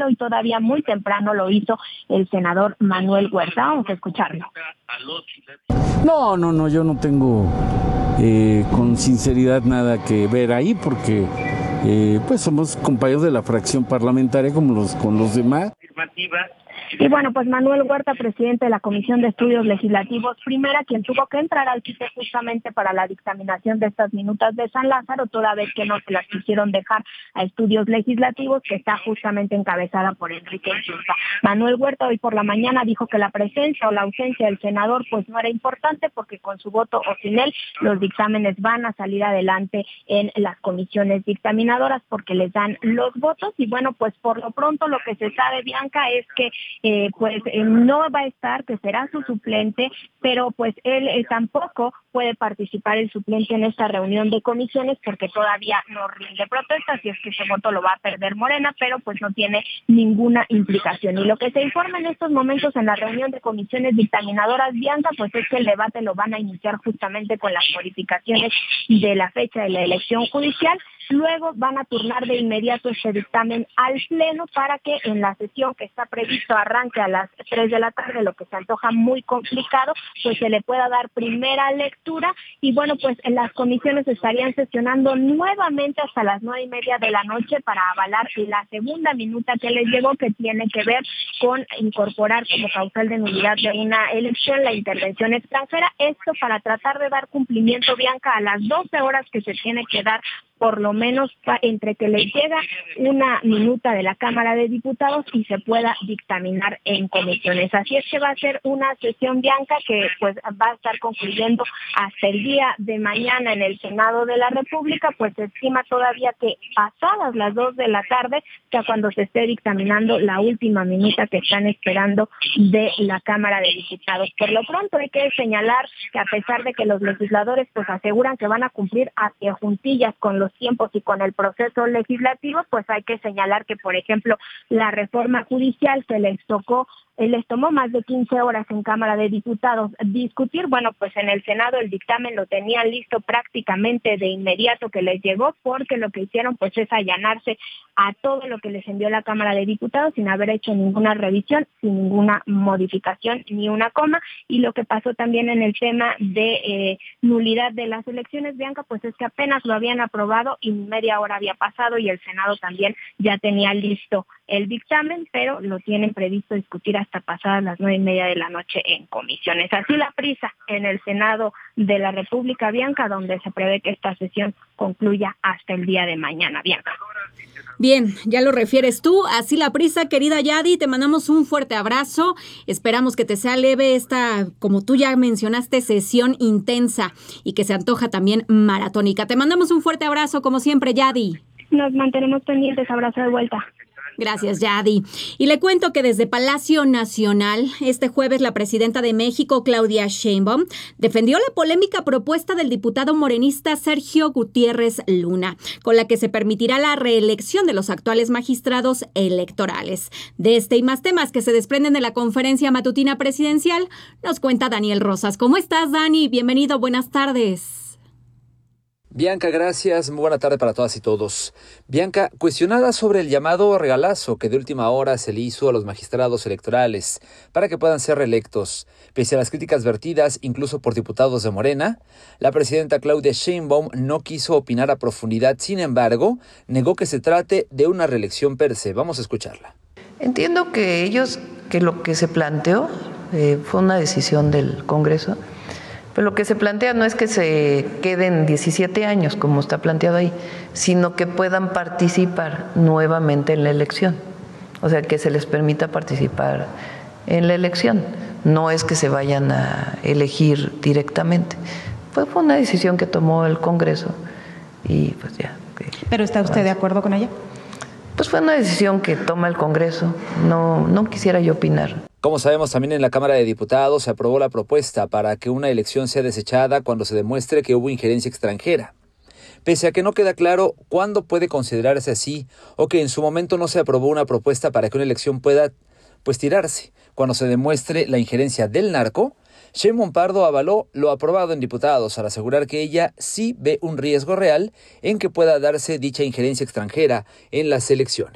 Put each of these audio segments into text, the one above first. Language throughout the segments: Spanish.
Zócalo y todavía muy temprano lo hizo el senador Manuel Huerta. Vamos a escucharlo. No, yo no tengo con sinceridad nada que ver ahí porque pues somos compañeros de la fracción parlamentaria con los demás. Y bueno, pues Manuel Huerta, presidente de la Comisión de Estudios Legislativos Primera, quien tuvo que entrar al quite justamente para la dictaminación de estas minutas de San Lázaro, toda vez que no se las quisieron dejar a Estudios Legislativos, que está justamente encabezada por Enrique Insulza. Manuel Huerta hoy por la mañana dijo que la presencia o la ausencia del senador pues no era importante porque con su voto o sin él los dictámenes van a salir adelante en las comisiones dictaminadoras porque les dan los votos. Y bueno, pues por lo pronto lo que se sabe, Bianca, es que no va a estar, que será su suplente, pero pues él tampoco puede participar el suplente en esta reunión de comisiones porque todavía no rinde protesta, si es que ese voto lo va a perder Morena, pero pues no tiene ninguna implicación. Y lo que se informa en estos momentos en la reunión de comisiones dictaminadoras, Bianca, pues es que el debate lo van a iniciar justamente con las modificaciones de la fecha de la elección judicial. Luego van a turnar de inmediato este dictamen al Pleno para que en la sesión que está previsto arranque a las 3 de la tarde, lo que se antoja muy complicado, pues se le pueda dar primera lectura. Y bueno, pues en las comisiones estarían sesionando nuevamente hasta las 9:30 de la noche para avalar la segunda minuta que les llegó, que tiene que ver con incorporar como causal de nulidad de una elección la intervención extranjera. Esto para tratar de dar cumplimiento, Bianca, a las 12 horas que se tiene que dar por lo menos entre que les llega una minuta de la Cámara de Diputados y se pueda dictaminar en comisiones. Así es que va a ser una sesión, Bianca, que pues va a estar concluyendo hasta el día de mañana en el Senado de la República, pues se estima todavía que pasadas las 2 de la tarde, ya cuando se esté dictaminando la última minuta que están esperando de la Cámara de Diputados. Por lo pronto hay que señalar que a pesar de que los legisladores pues aseguran que van a cumplir a pie juntillas con los tiempos y con el proceso legislativo, pues hay que señalar que, por ejemplo, la reforma judicial que les tomó más de 15 horas en Cámara de Diputados discutir, bueno, pues en el Senado el dictamen lo tenían listo prácticamente de inmediato que les llegó, porque lo que hicieron pues es allanarse a todo lo que les envió la Cámara de Diputados sin haber hecho ninguna revisión, sin ninguna modificación, ni una coma. Y lo que pasó también en el tema de nulidad de las elecciones, Bianca, pues es que apenas lo habían aprobado y media hora había pasado y el Senado también ya tenía listo el dictamen, pero lo tienen previsto discutir hasta pasadas las 9:30 de la noche en comisiones. Así la prisa en el Senado de la República, Bianca, donde se prevé que esta sesión concluya hasta el día de mañana, Bianca. Bien, ya lo refieres tú, así la prisa, querida Yadi, te mandamos un fuerte abrazo, esperamos que te sea leve esta, como tú ya mencionaste, sesión intensa y que se antoja también maratónica. Te mandamos un fuerte abrazo, como siempre, Yadi. Nos mantenemos pendientes, abrazo de vuelta. Gracias, Yadi. Y le cuento que desde Palacio Nacional, este jueves, la presidenta de México, Claudia Sheinbaum, defendió la polémica propuesta del diputado morenista Sergio Gutiérrez Luna, con la que se permitirá la reelección de los actuales magistrados electorales. De este y más temas que se desprenden de la conferencia matutina presidencial, nos cuenta Daniel Rosas. ¿Cómo estás, Dani? Bienvenido, buenas tardes. Bianca, gracias. Muy buena tarde para todas y todos. Bianca, cuestionada sobre el llamado regalazo que de última hora se le hizo a los magistrados electorales para que puedan ser reelectos, pese a las críticas vertidas incluso por diputados de Morena, la presidenta Claudia Sheinbaum no quiso opinar a profundidad. Sin embargo, negó que se trate de una reelección per se. Vamos a escucharla. Entiendo que lo que se planteó fue una decisión del Congreso. Pero lo que se plantea no es que se queden 17 años, como está planteado ahí, sino que puedan participar nuevamente en la elección. O sea, que se les permita participar en la elección. No es que se vayan a elegir directamente. Pues fue una decisión que tomó el Congreso y pues ya. ¿Pero está usted de acuerdo con ella? Pues fue una decisión que toma el Congreso. No quisiera yo opinar. Como sabemos, también en la Cámara de Diputados se aprobó la propuesta para que una elección sea desechada cuando se demuestre que hubo injerencia extranjera. Pese a que no queda claro cuándo puede considerarse así o que en su momento no se aprobó una propuesta para que una elección pueda tirarse cuando se demuestre la injerencia del narco, Sheinbaum Pardo avaló lo aprobado en diputados al asegurar que ella sí ve un riesgo real en que pueda darse dicha injerencia extranjera en las elecciones.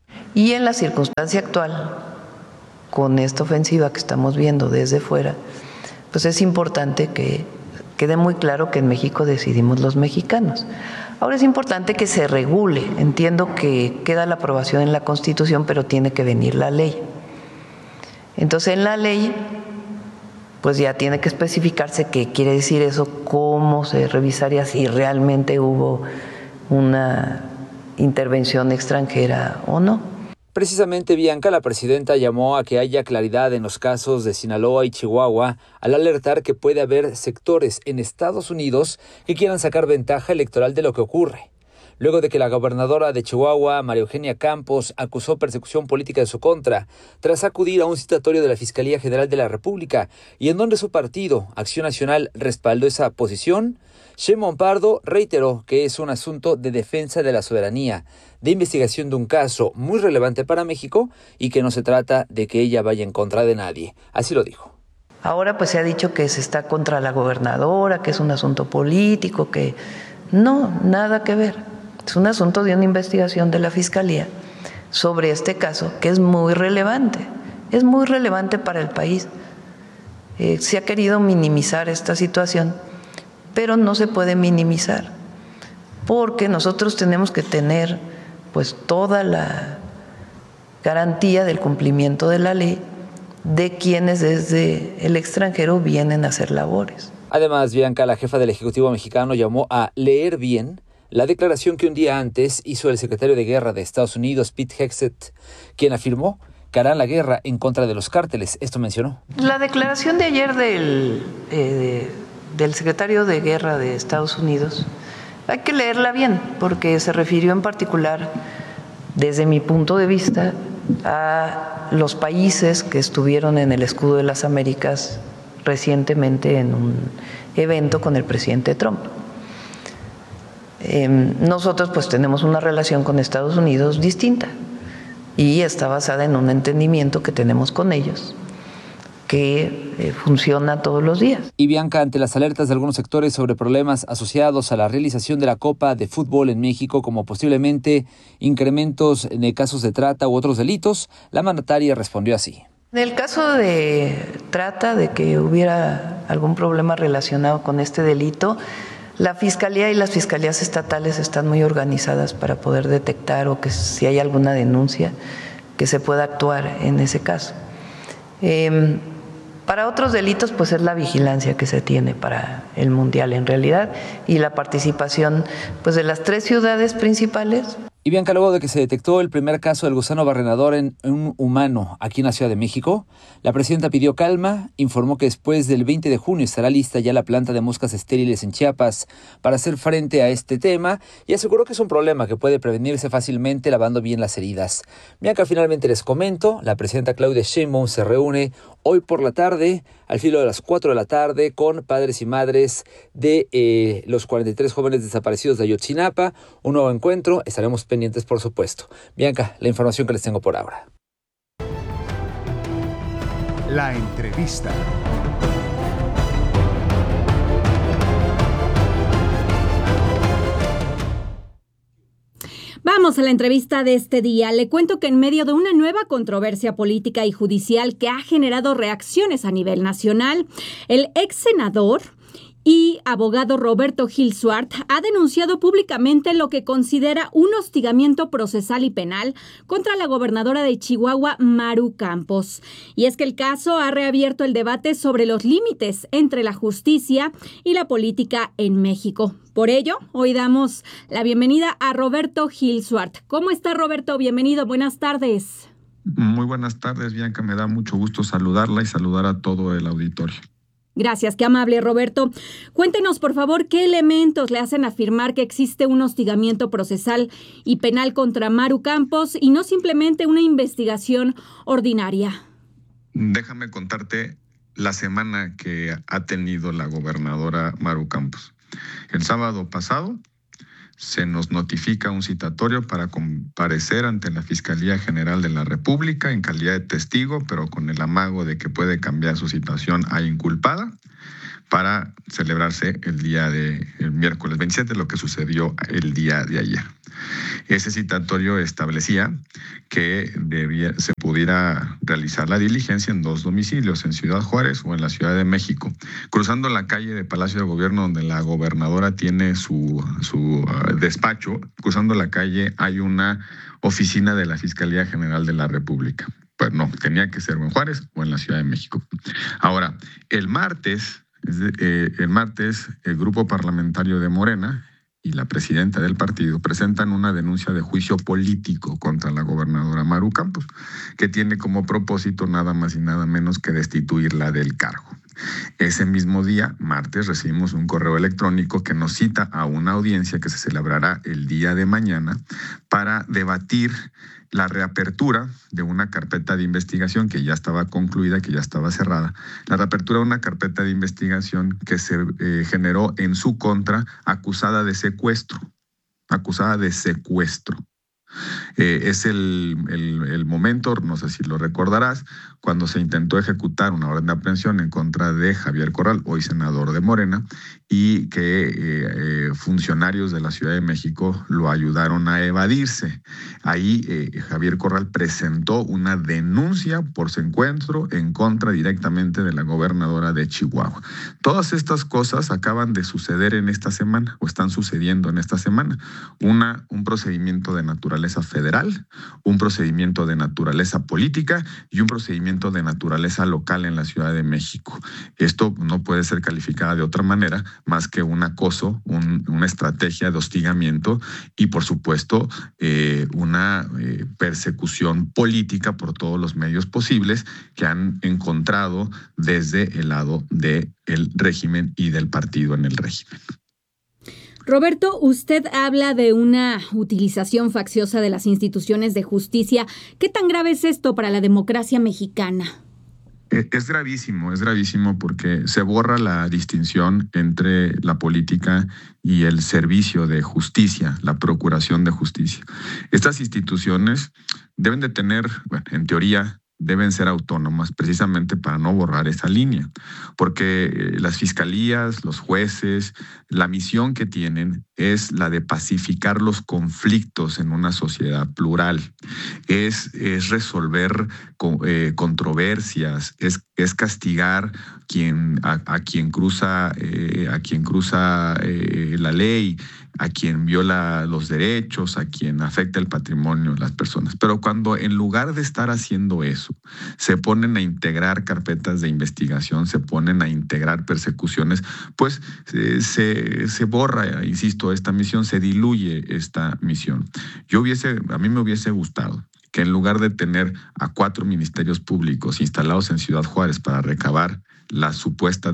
Y en la circunstancia actual, con esta ofensiva que estamos viendo desde fuera, pues es importante que quede muy claro que en México decidimos los mexicanos. Ahora es importante que se regule. Entiendo que queda la aprobación en la Constitución, pero tiene que venir la ley. Entonces, en la ley, pues ya tiene que especificarse qué quiere decir eso, cómo se revisaría si realmente hubo una intervención extranjera o no. Precisamente, Bianca, la presidenta llamó a que haya claridad en los casos de Sinaloa y Chihuahua al alertar que puede haber sectores en Estados Unidos que quieran sacar ventaja electoral de lo que ocurre. Luego de que la gobernadora de Chihuahua, María Eugenia Campos, acusó persecución política en su contra, tras acudir a un citatorio de la Fiscalía General de la República, y en donde su partido, Acción Nacional, respaldó esa posición, Sheinbaum Pardo reiteró que es un asunto de defensa de la soberanía, de investigación de un caso muy relevante para México y que no se trata de que ella vaya en contra de nadie. Así lo dijo. Ahora pues se ha dicho que se está contra la gobernadora, que es un asunto político, que no, nada que ver. Es un asunto de una investigación de la Fiscalía sobre este caso que es muy relevante para el país. Se ha querido minimizar esta situación, pero no se puede minimizar, porque nosotros tenemos que tener pues toda la garantía del cumplimiento de la ley de quienes desde el extranjero vienen a hacer labores. Además, Bianca, la jefa del Ejecutivo mexicano, llamó a leer bien la declaración que un día antes hizo el secretario de Guerra de Estados Unidos, Pete Hegseth, quien afirmó que harán la guerra en contra de los cárteles. Esto mencionó. La declaración de ayer del secretario de Guerra de Estados Unidos, hay que leerla bien, porque se refirió en particular, desde mi punto de vista, a los países que estuvieron en el Escudo de las Américas recientemente en un evento con el presidente Trump. Nosotros pues tenemos una relación con Estados Unidos distinta y está basada en un entendimiento que tenemos con ellos, que funciona todos los días. Y Bianca, ante las alertas de algunos sectores sobre problemas asociados a la realización de la Copa de Fútbol en México, como posiblemente incrementos en casos de trata u otros delitos, la mandataria respondió así. En el caso de trata, de que hubiera algún problema relacionado con este delito, la Fiscalía y las Fiscalías estatales están muy organizadas para poder detectar o que si hay alguna denuncia, que se pueda actuar en ese caso. Para otros delitos, pues es la vigilancia que se tiene para el Mundial en realidad y la participación pues de las 3 ciudades principales. Y Bianca, luego de que se detectó el primer caso del gusano barrenador en un humano aquí en la Ciudad de México, la presidenta pidió calma, informó que después del 20 de junio estará lista ya la planta de moscas estériles en Chiapas para hacer frente a este tema y aseguró que es un problema que puede prevenirse fácilmente lavando bien las heridas. Bianca, finalmente les comento, la presidenta Claudia Sheinbaum se reúne hoy por la tarde, al filo de las 4 de la tarde, con padres y madres de los 43 jóvenes desaparecidos de Ayotzinapa. Un nuevo encuentro, estaremos pendientes, por supuesto. Bianca, la información que les tengo por ahora. La entrevista. Vamos a la entrevista de este día. Le cuento que en medio de una nueva controversia política y judicial que ha generado reacciones a nivel nacional, el ex senador y abogado Roberto Gil Suart ha denunciado públicamente lo que considera un hostigamiento procesal y penal contra la gobernadora de Chihuahua, Maru Campos. Y es que el caso ha reabierto el debate sobre los límites entre la justicia y la política en México. Por ello, hoy damos la bienvenida a Roberto Gil Suart. ¿Cómo está, Roberto? Bienvenido, buenas tardes. Muy buenas tardes, Bianca. Me da mucho gusto saludarla y saludar a todo el auditorio. Gracias, qué amable, Roberto. Cuéntenos, por favor, qué elementos le hacen afirmar que existe un hostigamiento procesal y penal contra Maru Campos y no simplemente una investigación ordinaria. Déjame contarte la semana que ha tenido la gobernadora Maru Campos. El sábado pasado se nos notifica un citatorio para comparecer ante la Fiscalía General de la República en calidad de testigo, pero con el amago de que puede cambiar su situación a inculpada, para celebrarse el miércoles 27, lo que sucedió el día de ayer. Ese citatorio establecía que se pudiera realizar la diligencia en 2 domicilios, en Ciudad Juárez o en la Ciudad de México. Cruzando la calle de Palacio de Gobierno, donde la gobernadora tiene su despacho, cruzando la calle hay una oficina de la Fiscalía General de la República. Pues no, tenía que ser o en Juárez o en la Ciudad de México. Ahora, el martes el grupo parlamentario de Morena y la presidenta del partido presentan una denuncia de juicio político contra la gobernadora Maru Campos, que tiene como propósito nada más y nada menos que destituirla del cargo. Ese mismo día, martes, recibimos un correo electrónico que nos cita a una audiencia que se celebrará el día de mañana para debatir la reapertura de una carpeta de investigación que ya estaba concluida, que ya estaba cerrada, la reapertura de una carpeta de investigación que se generó en su contra, acusada de secuestro. Es el momento, no sé si lo recordarás, cuando se intentó ejecutar una orden de aprehensión en contra de Javier Corral, hoy senador de Morena, y que funcionarios de la Ciudad de México lo ayudaron a evadirse. Ahí Javier Corral presentó una denuncia por secuestro en contra directamente de la gobernadora de Chihuahua. Todas estas cosas acaban de suceder en esta semana, o están sucediendo en esta semana. Un procedimiento de naturaleza federal, un procedimiento de naturaleza política y un procedimiento de naturaleza local en la Ciudad de México. Esto no puede ser calificada de otra manera más que un acoso, una estrategia de hostigamiento y, por supuesto, una persecución política por todos los medios posibles que han encontrado desde el lado del régimen y del partido en el régimen. Roberto, usted habla de una utilización facciosa de las instituciones de justicia. ¿Qué tan grave es esto para la democracia mexicana? Es gravísimo porque se borra la distinción entre la política y el servicio de justicia, la procuración de justicia. Estas instituciones deben de tener, bueno, en teoría, deben ser autónomas precisamente para no borrar esa línea, porque las fiscalías, los jueces, la misión que tienen es la de pacificar los conflictos en una sociedad plural, es resolver controversias, es castigar a quien cruza la ley, a quien viola los derechos, a quien afecta el patrimonio de las personas. Pero cuando en lugar de estar haciendo eso, se ponen a integrar carpetas de investigación, se ponen a integrar persecuciones, pues se borra, insisto, esta misión, se diluye esta misión. A mí me hubiese gustado que en lugar de tener a 4 ministerios públicos instalados en Ciudad Juárez para recabar la supuesta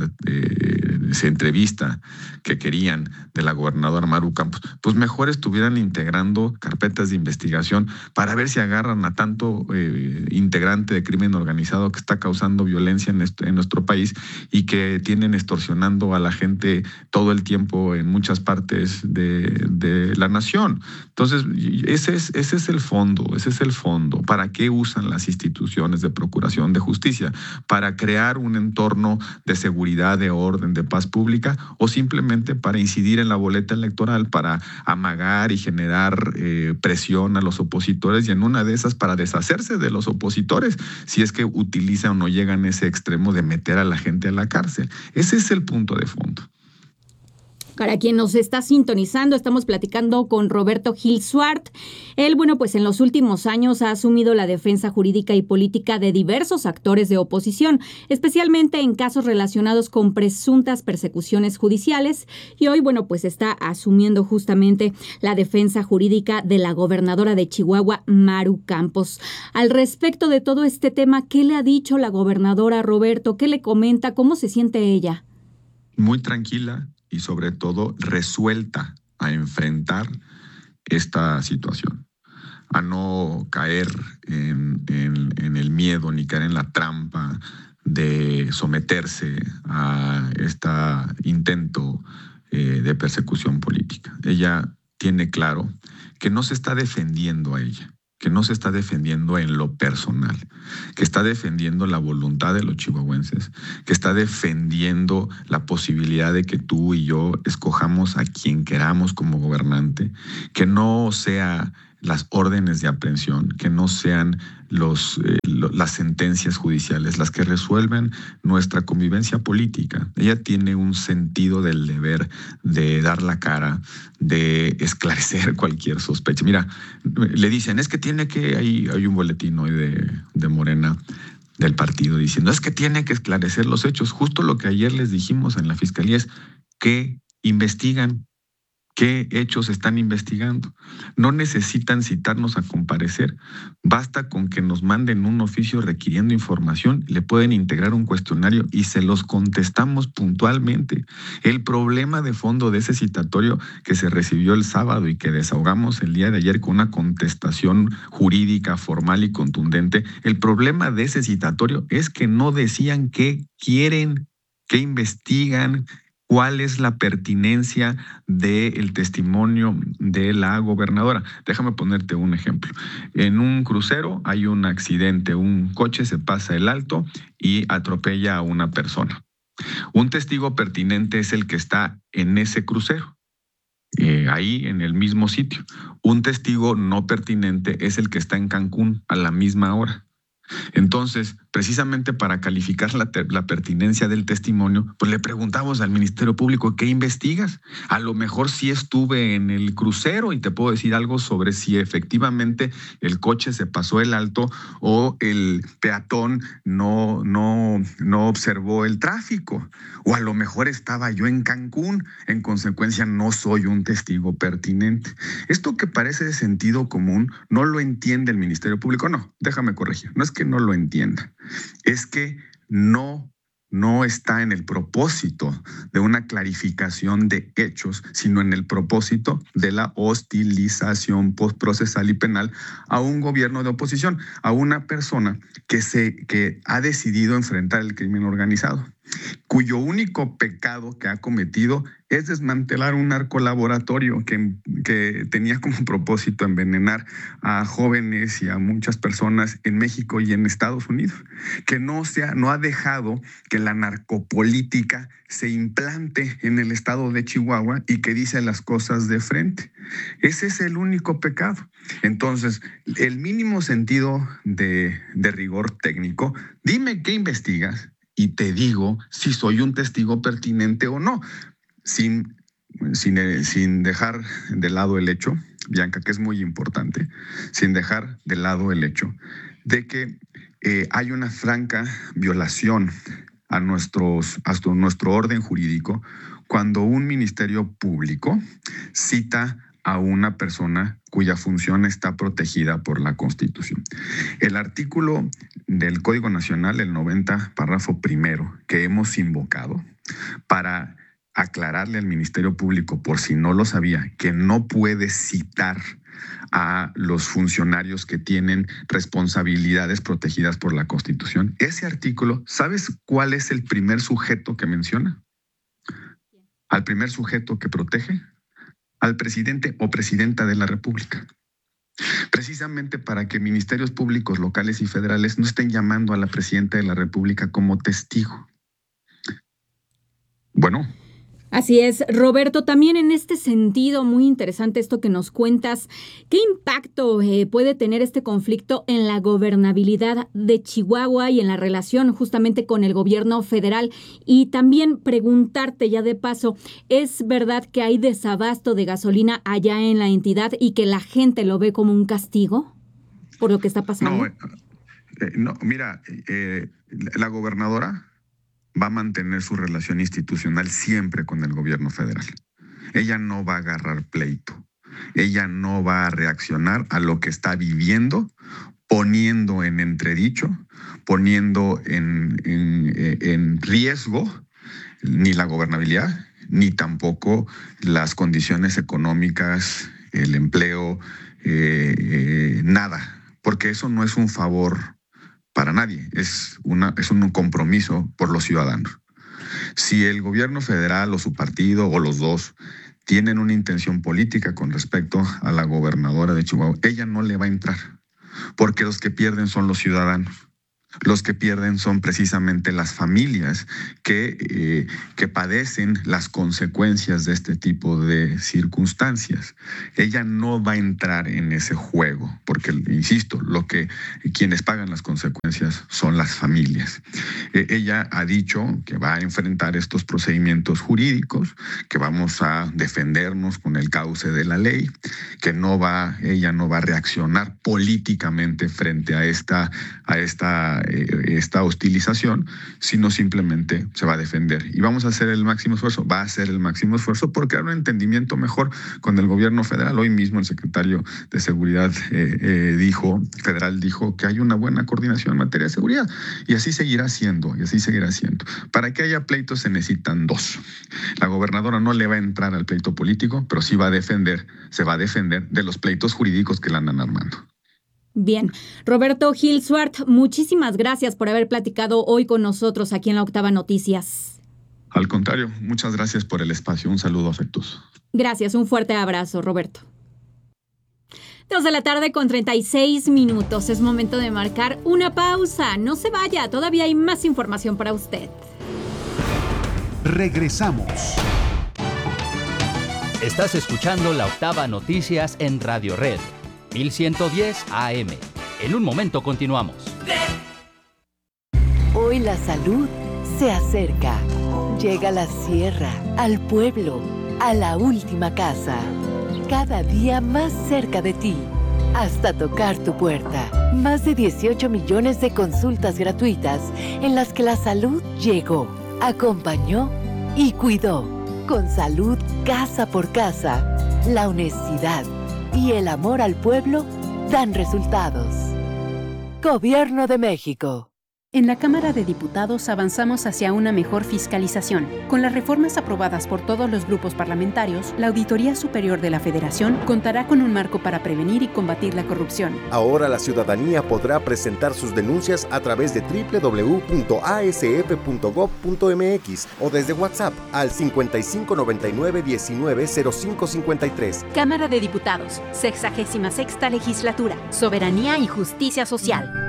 entrevista que querían de la gobernadora Maru Campos, pues mejor estuvieran integrando carpetas de investigación para ver si agarran a tanto integrante de crimen organizado que está causando violencia en nuestro país y que tienen extorsionando a la gente todo el tiempo en muchas partes de la nación. Entonces, ese es el fondo. ¿Para qué usan las instituciones de procuración de justicia? ¿Para crear un entorno de seguridad, de orden, de paz pública, o simplemente para incidir en la boleta electoral, para amagar y generar presión a los opositores, y en una de esas para deshacerse de los opositores si es que utilizan o no llegan a ese extremo de meter a la gente a la cárcel? Ese es el punto de fondo. Para quien nos está sintonizando, estamos platicando con Roberto Gil Suart. Él, pues en los últimos años ha asumido la defensa jurídica y política de diversos actores de oposición, especialmente en casos relacionados con presuntas persecuciones judiciales. Y hoy, pues está asumiendo justamente la defensa jurídica de la gobernadora de Chihuahua, Maru Campos. Al respecto de todo este tema, ¿qué le ha dicho la gobernadora, Roberto? ¿Qué le comenta? ¿Cómo se siente ella? Muy tranquila y sobre todo resuelta a enfrentar esta situación, a no caer en el miedo ni caer en la trampa de someterse a este intento de persecución política. Ella tiene claro que no se está defendiendo a ella, que no se está defendiendo en lo personal, que está defendiendo la voluntad de los chihuahuenses, que está defendiendo la posibilidad de que tú y yo escojamos a quien queramos como gobernante, que no sea las órdenes de aprehensión, que no sean las sentencias judiciales las que resuelven nuestra convivencia política. Ella tiene un sentido del deber de dar la cara, de esclarecer cualquier sospecha. Mira, le dicen, es que hay un boletín hoy de Morena, del partido, diciendo, es que tiene que esclarecer los hechos. Justo lo que ayer les dijimos en la Fiscalía es que investigan. ¿Qué hechos están investigando? No necesitan citarnos a comparecer. Basta con que nos manden un oficio requiriendo información, le pueden integrar un cuestionario y se los contestamos puntualmente. El problema de fondo de ese citatorio que se recibió el sábado y que desahogamos el día de ayer con una contestación jurídica, formal y contundente, el problema de ese citatorio es que no decían qué quieren, qué investigan, cuál es la pertinencia del testimonio de la gobernadora. Déjame ponerte un ejemplo. En un crucero hay un accidente, un coche se pasa el alto y atropella a una persona. Un testigo pertinente es el que está en ese crucero, ahí en el mismo sitio. Un testigo no pertinente es el que está en Cancún a la misma hora. Entonces, precisamente para calificar la pertinencia del testimonio, pues le preguntamos al Ministerio Público, ¿qué investigas? A lo mejor sí estuve en el crucero y te puedo decir algo sobre si efectivamente el coche se pasó el alto o el peatón no observó el tráfico. O a lo mejor estaba yo en Cancún, en consecuencia no soy un testigo pertinente. Esto que parece de sentido común no lo entiende el Ministerio Público. No, déjame corregir. No es que no lo entienda, es que no está en el propósito de una clarificación de hechos, sino en el propósito de la hostilización postprocesal y penal a un gobierno de oposición, a una persona que ha decidido enfrentar el crimen organizado, cuyo único pecado que ha cometido es desmantelar un narcolaboratorio que tenía como propósito envenenar a jóvenes y a muchas personas en México y en Estados Unidos, que no ha dejado que la narcopolítica se implante en el estado de Chihuahua y que dice las cosas de frente. Ese es el único pecado. Entonces, el mínimo sentido de rigor técnico, dime qué investigas y te digo si soy un testigo pertinente o no, sin dejar de lado el hecho, Bianca, que es muy importante, sin dejar de lado el hecho de que hay una franca violación a nuestro orden jurídico cuando un ministerio público cita a una persona cuya función está protegida por la Constitución. El artículo del Código Nacional, el 90, párrafo primero, que hemos invocado para aclararle al Ministerio Público, por si no lo sabía, que no puede citar a los funcionarios que tienen responsabilidades protegidas por la Constitución. Ese artículo, ¿sabes cuál es el primer sujeto que menciona? Al primer sujeto que protege, al presidente o presidenta de la República. Precisamente para que ministerios públicos locales y federales no estén llamando a la presidenta de la República como testigo. Bueno. Así es, Roberto, también en este sentido, muy interesante esto que nos cuentas. ¿Qué impacto puede tener este conflicto en la gobernabilidad de Chihuahua y en la relación justamente con el gobierno federal? Y también preguntarte ya de paso, ¿es verdad que hay desabasto de gasolina allá en la entidad y que la gente lo ve como un castigo por lo que está pasando? No, mira, la gobernadora va a mantener su relación institucional siempre con el gobierno federal. Ella no va a agarrar pleito. Ella no va a reaccionar a lo que está viviendo, poniendo en entredicho, poniendo en riesgo ni la gobernabilidad, ni tampoco las condiciones económicas, el empleo, nada. Porque eso no es un favor para nadie, es un compromiso por los ciudadanos. Si el gobierno federal o su partido o los dos tienen una intención política con respecto a la gobernadora de Chihuahua, ella no le va a entrar. porque los que pierden son los ciudadanos. Los que pierden son precisamente las familias que padecen las consecuencias de este tipo de circunstancias. Ella no va a entrar en ese juego, porque, insisto, quienes pagan las consecuencias son las familias. Ella ha dicho que va a enfrentar estos procedimientos jurídicos, que vamos a defendernos con el cauce de la ley, que ella no va a reaccionar políticamente frente a esta hostilización, sino simplemente se va a defender. Y vamos a hacer el máximo esfuerzo, va a hacer el máximo esfuerzo por crear un entendimiento mejor con el gobierno federal. Hoy mismo el secretario de Seguridad federal dijo que hay una buena coordinación en materia de seguridad, y así seguirá siendo, Para que haya pleitos se necesitan dos. La gobernadora no le va a entrar al pleito político, pero sí se va a defender de los pleitos jurídicos que la andan armando. Bien, Roberto Gil Suart, muchísimas gracias por haber platicado hoy con nosotros aquí en la Octava Noticias. Al contrario, muchas gracias por el espacio. Un saludo afectuoso. Gracias, un fuerte abrazo, Roberto. 2:36 p.m. Es momento de marcar una pausa. No se vaya, todavía hay más información para usted. Regresamos. Estás escuchando la Octava Noticias en Radio Red 1110 AM. En un momento continuamos. Hoy la salud se acerca. Llega a la sierra, al pueblo, a la última casa. Cada día más cerca de ti, hasta tocar tu puerta. Más de 18 millones de consultas gratuitas en las que la salud llegó, acompañó y cuidó. Con salud casa por casa, la honestidad y el amor al pueblo dan resultados. Gobierno de México. En la Cámara de Diputados avanzamos hacia una mejor fiscalización. Con las reformas aprobadas por todos los grupos parlamentarios, la Auditoría Superior de la Federación contará con un marco para prevenir y combatir la corrupción. Ahora la ciudadanía podrá presentar sus denuncias a través de www.asf.gov.mx o desde WhatsApp al 5599-190553. Cámara de Diputados, 66ª Legislatura, Soberanía y Justicia Social.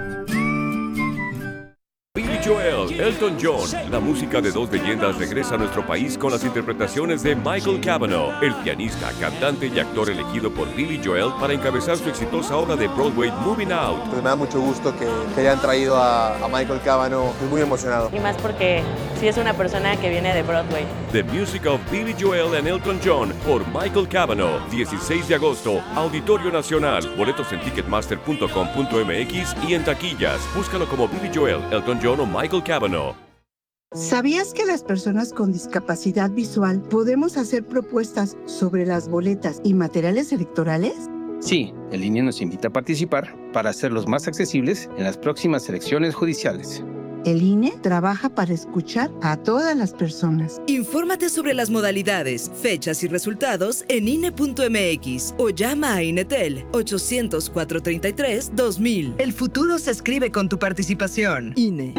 Billy Joel, Elton John, la música de dos leyendas regresa a nuestro país con las interpretaciones de Michael Cavanaugh, el pianista, cantante y actor elegido por Billy Joel para encabezar su exitosa obra de Broadway Moving Out. Pues me da mucho gusto que hayan traído a Michael Cavanaugh, estoy muy emocionado. Y más porque sí es una persona que viene de Broadway. The Music of Billy Joel and Elton John por Michael Cavanaugh, 16 de agosto, Auditorio Nacional. Boletos en ticketmaster.com.mx y en taquillas. Búscalo como Billy Joel, Elton John o Michael Cavanaugh. ¿Sabías que las personas con discapacidad visual podemos hacer propuestas sobre las boletas y materiales electorales? Sí, el INE nos invita a participar para hacerlos más accesibles en las próximas elecciones judiciales. El INE trabaja para escuchar a todas las personas. Infórmate sobre las modalidades, fechas y resultados en INE.mx o llama a INETEL 800-433-2000. El futuro se escribe con tu participación. INE.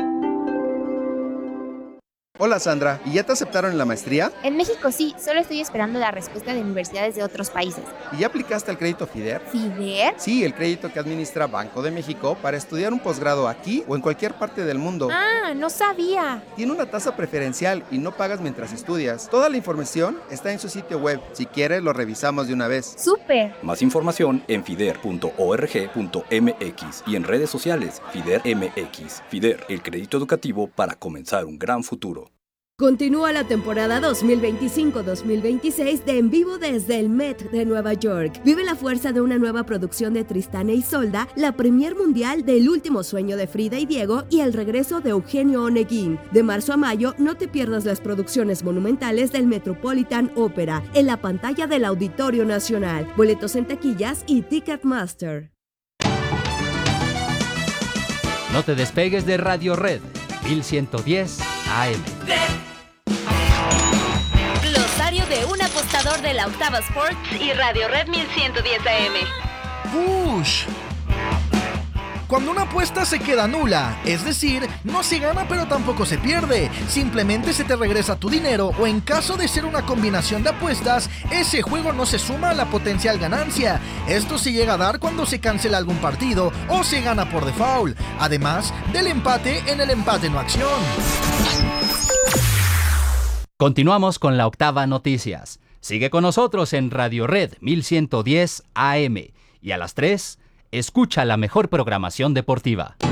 Hola Sandra, ¿y ya te aceptaron en la maestría? En México sí, solo estoy esperando la respuesta de universidades de otros países. ¿Y ya aplicaste al crédito FIDER? ¿FIDER? Sí, el crédito que administra Banco de México para estudiar un posgrado aquí o en cualquier parte del mundo. Ah, no sabía. Tiene una tasa preferencial y no pagas mientras estudias. Toda la información está en su sitio web. Si quieres, lo revisamos de una vez. ¡Súper! Más información en fider.org.mx y en redes sociales FIDER MX. FIDER, el crédito educativo para comenzar un gran futuro. Continúa la temporada 2025-2026 de En Vivo desde el Met de Nueva York. Vive la fuerza de una nueva producción de Tristán e Isolda, la premier mundial del Último Sueño de Frida y Diego y el regreso de Eugenio Oneguín. De marzo a mayo, no te pierdas las producciones monumentales del Metropolitan Opera en la pantalla del Auditorio Nacional. Boletos en taquillas y Ticketmaster. No te despegues de Radio Red 1110 AM. Glosario de un apostador de la Octava Sports y Radio Red 1110 AM. ¡Bush! Cuando una apuesta se queda nula, es decir, no se gana pero tampoco se pierde, simplemente se te regresa tu dinero, o en caso de ser una combinación de apuestas, ese juego no se suma a la potencial ganancia. Esto se llega a dar cuando se cancela algún partido o se gana por default, además del empate en el empate no acción. Continuamos con la Octava Noticias. Sigue con nosotros en Radio Red 1110 AM y a las 3, escucha la mejor programación deportiva.